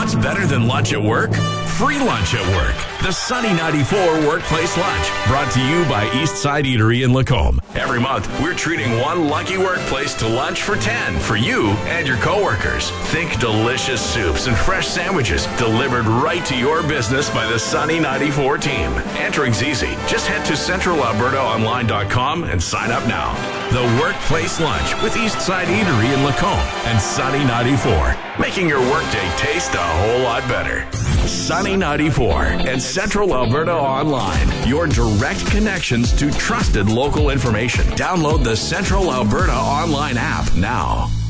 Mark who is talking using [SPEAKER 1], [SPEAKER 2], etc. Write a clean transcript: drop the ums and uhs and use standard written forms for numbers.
[SPEAKER 1] What's better than lunch at work? Free lunch at work. The Sunny 94 Workplace Lunch, brought to you by Eastside Eatery in Lacombe. Every month, we're treating one lucky workplace to lunch for 10 for you and your coworkers. Think delicious soups and fresh sandwiches delivered right to your business by the Sunny 94 team. Entering's easy. Just head to centralalbertaonline.com and sign up now. The Workplace Lunch with Eastside Eatery in Lacombe and Sunny 94, making your workday taste a whole lot better. Sunny 94 and Central Alberta Online, your direct connections to trusted local information. Download the Central Alberta Online app now.